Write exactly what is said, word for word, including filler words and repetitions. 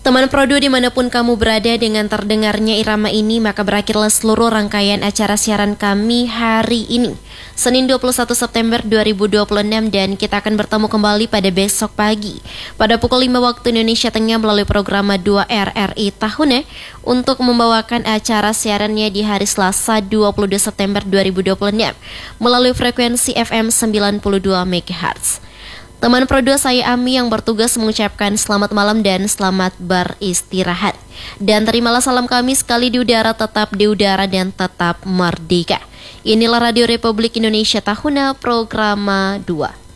Teman Prodo dimanapun kamu berada, dengan terdengarnya irama ini maka berakhirlah seluruh rangkaian acara siaran kami hari ini, Senin dua puluh satu September dua ribu dua puluh enam, dan kita akan bertemu kembali pada besok pagi pada pukul lima waktu Indonesia Tengah melalui program dua R R I Tahune untuk membawakan acara siarannya di hari Selasa dua puluh dua September dua ribu dua puluh enam melalui frekuensi F M sembilan puluh dua megahertz. Teman Prodo, saya Ami yang bertugas mengucapkan selamat malam dan selamat beristirahat. Dan terimalah salam kami sekali di udara, tetap di udara dan tetap merdeka. Inilah Radio Republik Indonesia Tahuna, Programa dua.